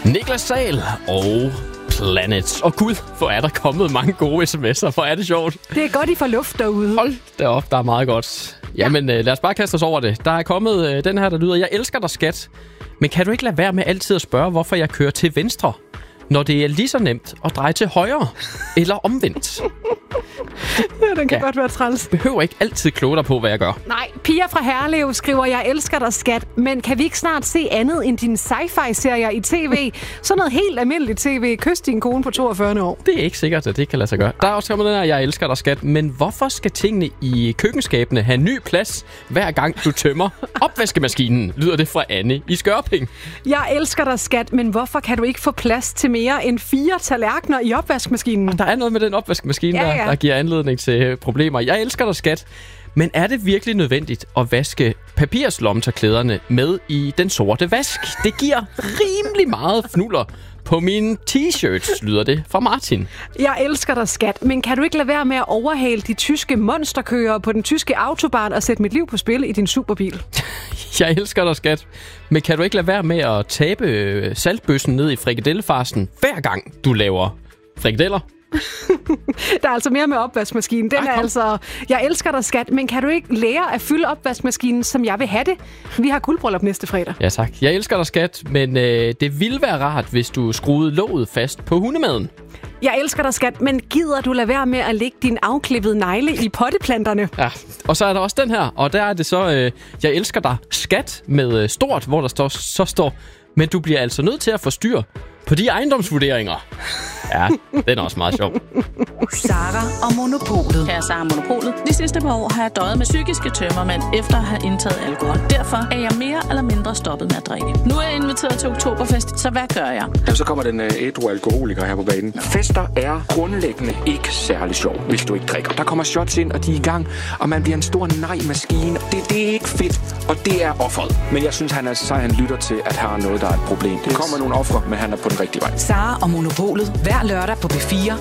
Niklas Sahl og Planet. Og gud, hvor er der kommet mange gode sms'er. Hvor er det sjovt. Det er godt, I får luft derude. Hold da op, der er meget godt. Jamen, lad os bare kaste os over det. Der er kommet den her, der lyder: Jeg elsker dig, skat. Men kan du ikke lade være med altid at spørge, hvorfor jeg kører til venstre, når det er lige så nemt at dreje til højre eller omvendt? Ja, den kan godt være træls. Behøver ikke altid kloge dig på, hvad jeg gør. Nej, Pia fra Herlev skriver: Jeg elsker dig, skat, men kan vi ikke snart se andet end dine sci-fi-serier i tv? Sådan noget helt almindeligt tv. Kys din kone på 42 år. Det er ikke sikkert, at det kan lade sig gøre. Der er også kommet den her: Jeg elsker dig, skat, men hvorfor skal tingene i køkkenskabene have ny plads, hver gang du tømmer opvaskemaskinen? Lyder det fra Anne i Skørping. Jeg elsker dig, skat, men hvorfor kan du ikke få plads til mere end 4 tallerkener i opvaskemaskinen? Der er noget med den opvaskemaskine, der giver anledning til problemer. Jeg elsker dig, skat. Men er det virkelig nødvendigt at vaske papirslommetørklæderne med i den sorte vask? Det giver rimelig meget fnuller på mine t-shirts, lyder det fra Martin. Jeg elsker dig, skat, men kan du ikke lade være med at overhale de tyske monsterkører på den tyske autobahn og sætte mit liv på spil i din superbil? Jeg elsker dig, skat, men kan du ikke lade være med at tabe saltbøssen ned i frikadellefarsen, hver gang du laver frikadeller? Der er altså mere med opvaskemaskinen. Den er altså: Jeg elsker dig, skat, men kan du ikke lære at fylde opvaskemaskinen, som jeg vil have det? Vi har guldbryllup næste fredag. Ja, tak. Jeg elsker dig, skat, men det ville være rart, hvis du skruede låget fast på hundemaden. Jeg elsker dig, skat, men gider du lade være med at lægge din afklippede negle i potteplanterne? Ja, og så er der også den her, og der er det så: Jeg elsker dig, skat, med stort, hvor der står: men du bliver altså nødt til at få styr på de ejendomsvurderinger. Ja, den er også meget sjov. Sara og Monopolet. Her er Sara Monopolet. De sidste par år har jeg døjet med psykiske tømmermænd efter at have indtaget alkohol. Derfor er jeg mere eller mindre stoppet med at drikke. Nu er jeg inviteret til Oktoberfest, så hvad gør jeg? Så kommer den ædru alkoholiker her på banen. Fester er grundlæggende ikke særlig sjov, hvis du ikke drikker. Der kommer shots ind, og de er i gang, og man bliver en stor nej-maskine. Det er ikke fedt, og det er offeret. Men jeg synes, han lytter til, at her er noget, der er et problem. Det kommer nogle ofre, men han er på den rigtige vej. Sara og Monopolet. Hver lørdag på P4.